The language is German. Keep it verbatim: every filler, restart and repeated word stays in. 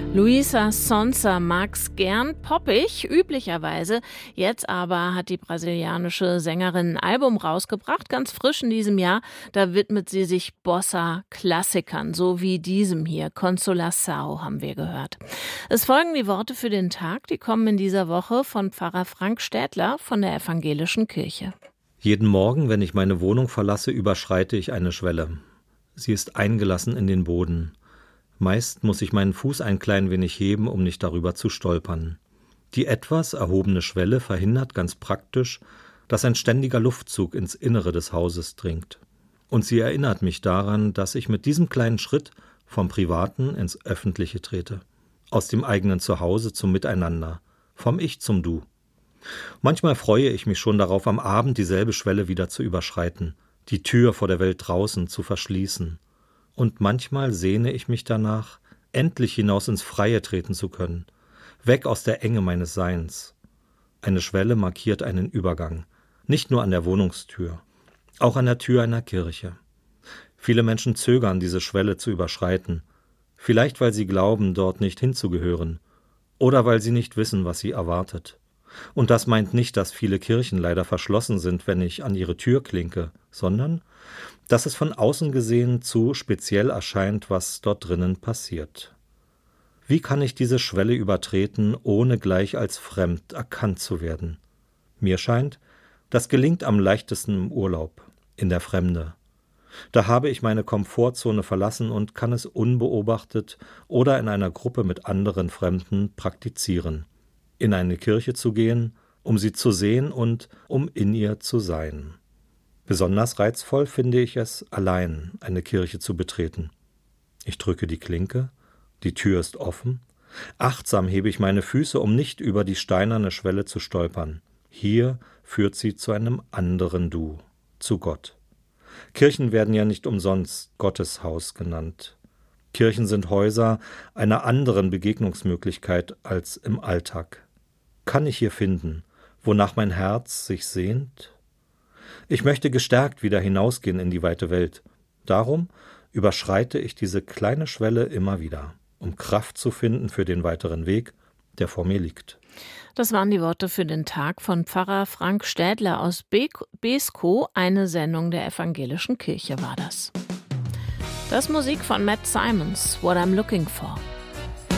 Luísa Sonza mag's gern poppig, üblicherweise. Jetzt aber hat die brasilianische Sängerin ein Album rausgebracht, ganz frisch in diesem Jahr. Da widmet sie sich Bossa-Klassikern, so wie diesem hier. Consolação haben wir gehört. Es folgen die Worte für den Tag, die kommen in dieser Woche von Pfarrer Frank Städtler von der Evangelischen Kirche. Jeden Morgen, wenn ich meine Wohnung verlasse, überschreite ich eine Schwelle. Sie ist eingelassen in den Boden. Meist muss ich meinen Fuß ein klein wenig heben, um nicht darüber zu stolpern. Die etwas erhobene Schwelle verhindert ganz praktisch, dass ein ständiger Luftzug ins Innere des Hauses dringt. Und sie erinnert mich daran, dass ich mit diesem kleinen Schritt vom Privaten ins Öffentliche trete. Aus dem eigenen Zuhause zum Miteinander, vom Ich zum Du. Manchmal freue ich mich schon darauf, am Abend dieselbe Schwelle wieder zu überschreiten, die Tür vor der Welt draußen zu verschließen. Und manchmal sehne ich mich danach, endlich hinaus ins Freie treten zu können, weg aus der Enge meines Seins. Eine Schwelle markiert einen Übergang, nicht nur an der Wohnungstür, auch an der Tür einer Kirche. Viele Menschen zögern, diese Schwelle zu überschreiten, vielleicht weil sie glauben, dort nicht hinzugehören, oder weil sie nicht wissen, was sie erwartet. Und das meint nicht, dass viele Kirchen leider verschlossen sind, wenn ich an ihre Tür klinke, sondern dass es von außen gesehen zu speziell erscheint, was dort drinnen passiert. Wie kann ich diese Schwelle übertreten, ohne gleich als fremd erkannt zu werden? Mir scheint, das gelingt am leichtesten im Urlaub, in der Fremde. Da habe ich meine Komfortzone verlassen und kann es unbeobachtet oder in einer Gruppe mit anderen Fremden praktizieren. In eine Kirche zu gehen, um sie zu sehen und um in ihr zu sein. Besonders reizvoll finde ich es, allein eine Kirche zu betreten. Ich drücke die Klinke, die Tür ist offen. Achtsam hebe ich meine Füße, um nicht über die steinerne Schwelle zu stolpern. Hier führt sie zu einem anderen Du, zu Gott. Kirchen werden ja nicht umsonst Gotteshaus genannt. Kirchen sind Häuser einer anderen Begegnungsmöglichkeit als im Alltag. Kann ich hier finden, wonach mein Herz sich sehnt? Ich möchte gestärkt wieder hinausgehen in die weite Welt. Darum überschreite ich diese kleine Schwelle immer wieder, um Kraft zu finden für den weiteren Weg, der vor mir liegt. Das waren die Worte für den Tag von Pfarrer Frank Städtler aus Beeskow. Eine Sendung der Evangelischen Kirche war das. Das Musik von Matt Simons, What I'm Looking For.